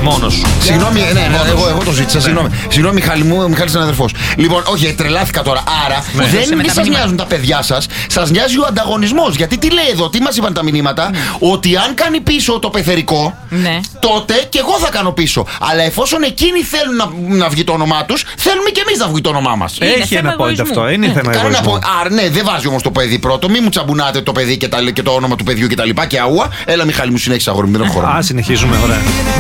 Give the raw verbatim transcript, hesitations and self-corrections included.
Μόνος σου. Συγγνώμη, ναι, ναι, εγώ, εγώ το ζήτησα. Συγγνώμη, συγγνώμη, Μιχάλη μου, ο Μιχάλης είναι αδερφός. Λοιπόν, όχι, τρελάθηκα τώρα. Άρα Ναι. δεν μη σας νοιάζουν τα παιδιά σας, σας νοιάζει ο ανταγωνισμός. Γιατί τι λέει εδώ, τι μας είπαν τα μηνύματα, ότι αν κάνει πίσω το πεθερικό, Ναι. τότε και εγώ θα κάνω πίσω. Αλλά εφόσον εκείνοι θέλουν να, να βγει το όνομά τους, θέλουμε και εμείς να βγει το όνομά μας. Είναι Έχει θέμα ένα point εγωισμού. αυτό. Είναι θέμα Κανένα εγωισμού. πο- Α, ναι, δεν βάζει όμως το παιδί πρώτο. Μη μου τσαμπουνάτε το παιδί και, τα, και το όνομα του παιδιού και τα λοιπά. Και αούα. Έλα, Μιχάλη μου, συνέχισε αγόρι μου, δεν έχω χρόνο. Α, συνεχίζουμε, ωραία.